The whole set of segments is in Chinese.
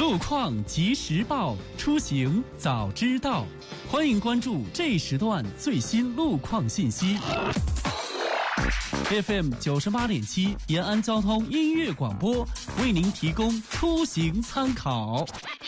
路况及时报，出行早知道。欢迎关注这时段最新路况信息。FM 98.7延安交通音乐广播为您提供出行参考。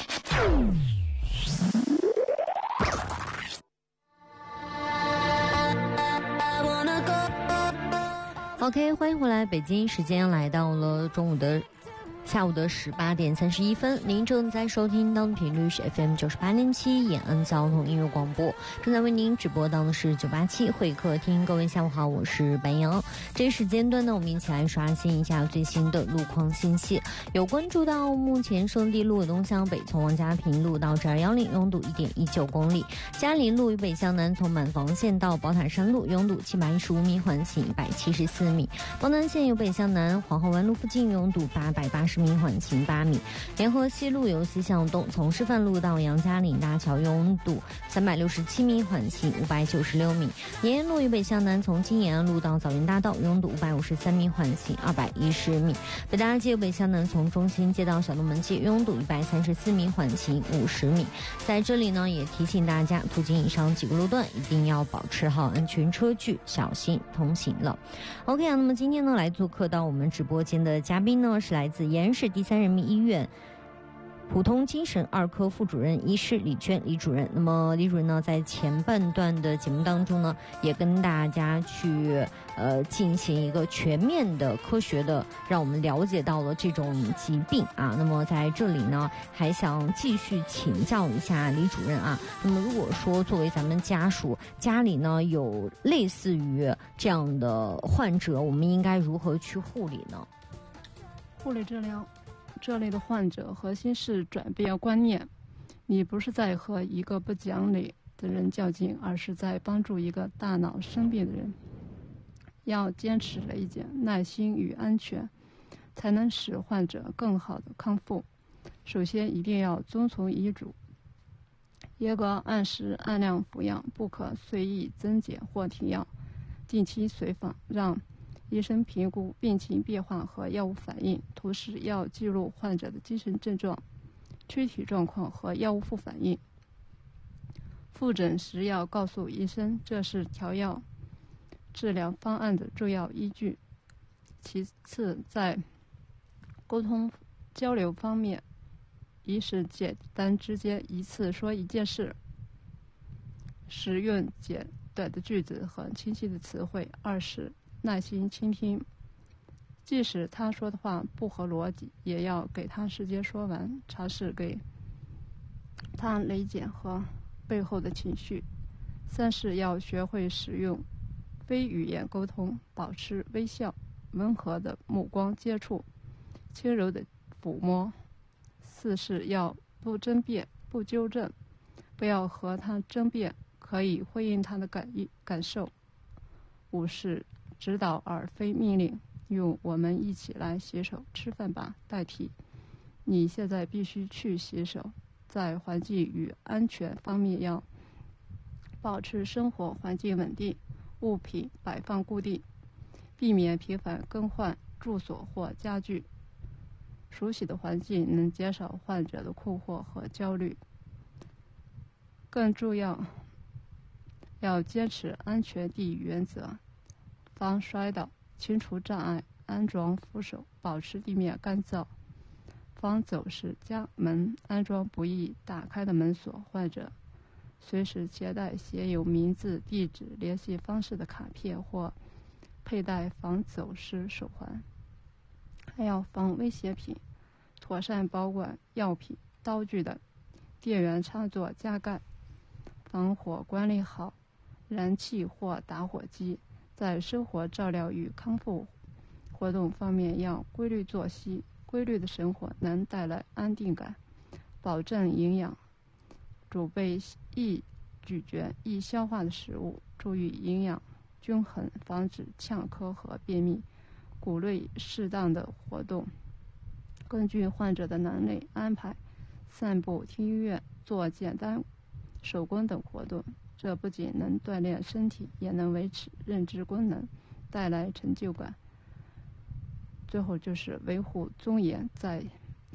OK， 欢迎回来，北京时间来到了下午的18点31分，您正在收听到的频率是 FM 98.7延安交通音乐广播，正在为您直播到的是987会客厅。各位下午好，我是白杨。这一时间段呢，我们一起来刷新一下最新的路况信息。有关注到目前圣地路东向北，从王家坪路到7210拥堵 1.19 公里；嘉林路与北向南从满房线到宝塔山路拥堵715米，缓行174米；宝南线由北向南皇后湾路附近拥堵880米，缓行8米；联合西路由西向东从师范路到杨家岭大桥拥堵367米，缓行596米；延安路与北向南从金延安路到枣园大道拥堵553米，缓行210米；北大街由北向南从中心街到小东门街拥堵134米，缓行50米。在这里呢，也提醒大家，途经以上几个路段一定要保持好安全车距，小心通行了。OK 啊，那么今天呢，来做客到我们直播间的嘉宾呢，是来自延安市第3人民医院普通精神2科副主任医师李娟李主任。那么李主任呢，在前半段的节目当中呢，也跟大家去进行一个全面的科学的，让我们了解到了这种疾病啊。那么在这里呢，还想继续请教一下李主任啊。那么如果说作为咱们家属，家里呢有类似于这样的患者，我们应该如何去护理呢？ 护理治疗这类的患者核心是转变观念，你不是在和一个不讲理的人较劲，而是在帮助一个大脑生病的人。要坚持理解、耐心与安全，才能使患者更好的康复。首先一定要遵从医嘱，严格按时按量服药，不可随意增减或停药，定期随访，让医生评估病情变化和药物反应，同时要记录患者的精神症状、躯体状况和药物副反应。复诊时要告诉医生，这是调药治疗方案的重要依据。其次，在沟通交流方面，一是简单直接，一次说一件事，使用简短的句子和清晰的词汇；二是耐心倾听，即使他说的话不合逻辑，也要给他时间说完，尝试给他理解和背后的情绪。三是要学会使用非语言沟通，保持微笑、温和的目光接触、轻柔的抚摸。四是要不争辩、不纠正，不要和他争辩，可以回应他的感受。五是指导而非命令，用我们一起来洗手吃饭吧代替你现在必须去洗手。在环境与安全方面，要保持生活环境稳定，物品摆放固定，避免频繁更换住所或家具。熟悉的环境能减少患者的困惑和焦虑。更重要，要坚持安全第一原则，防摔倒，清除障碍，安装扶手，保持地面干燥，防走失。家门安装不易打开的门锁，患者随时携带写有名字、地址、联系方式的卡片，或佩戴防走失手环。还要防危险品，妥善保管药品、刀具等，电源插座加盖，防火管理好燃气或打火机。在生活照料与康复活动方面，要规律作息，规律的生活能带来安定感，保证营养，准备易咀嚼、易消化的食物，注意营养均衡，防止呛咳和便秘，鼓励适当的活动，根据患者的能力安排散步、听音乐、做简单手工等活动。这不仅能锻炼身体，也能维持认知功能，带来成就感。最后就是维护尊严，在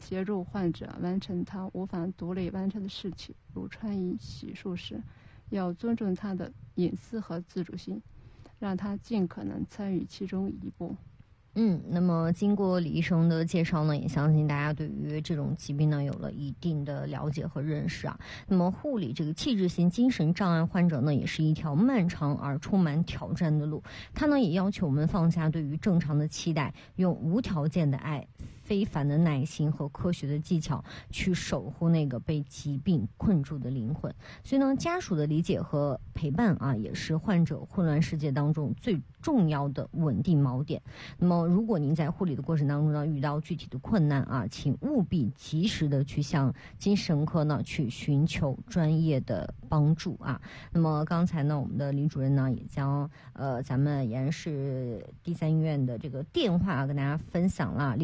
协助患者完成他无法独立完成的事情，如穿衣洗漱时，要尊重他的隐私和自主性，让他尽可能参与其中一步。 那么经过李医生的介绍呢，也相信大家对于这种疾病呢有了一定的了解和认识啊。那么护理这个器质性精神障碍患者呢，也是一条漫长而充满挑战的路。它呢也要求我们放下对于正常的期待，用无条件的爱、非凡的耐心和科学的技巧去守护那个被疾病困住的灵魂。所以呢，家属的理解和陪伴啊，也是患者混乱世界当中最重要的稳定锚点。那么如果您在护理的过程当中呢遇到具体的困难啊，请务必及时的去向精神科呢去寻求专业的帮助啊。那么刚才呢，我们的李主任呢也将咱们延安市第三医院的这个电话跟大家分享了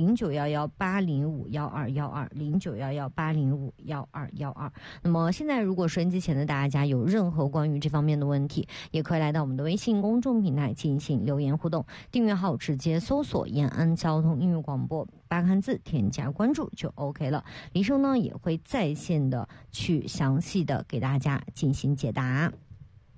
0911805805，0911805122。那么现在如果收音机前的大家有任何关于这方面的问题，也可以来到我们的微信公众平台进行留言互动，订阅号直接搜索延安交通音乐广播8个字添加关注就 OK 了。李生呢也会在线的去详细的给大家进行解答。